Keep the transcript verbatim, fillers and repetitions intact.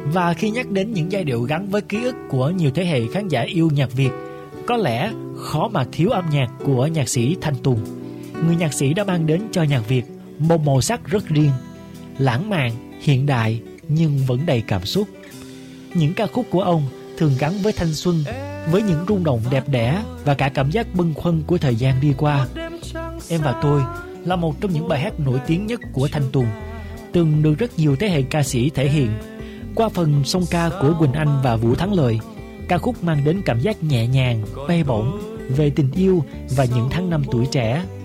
Và khi nhắc đến những giai điệu gắn với ký ức của nhiều thế hệ khán giả yêu nhạc Việt, có lẽ khó mà thiếu âm nhạc của nhạc sĩ Thanh Tùng. Người nhạc sĩ đã mang đến cho nhạc Việt một màu sắc rất riêng, lãng mạn, hiện đại nhưng vẫn đầy cảm xúc. Những ca khúc của ông thường gắn với thanh xuân, với những rung động đẹp đẽ và cả cảm giác bâng khuâng của thời gian đi qua. Em và tôi là một trong những bài hát nổi tiếng nhất của Thanh Tùng, từng được rất nhiều thế hệ ca sĩ thể hiện. Qua phần song ca của Quỳnh Anh và Vũ Thắng Lợi, ca khúc mang đến cảm giác nhẹ nhàng, bay bổng về tình yêu và những tháng năm tuổi trẻ.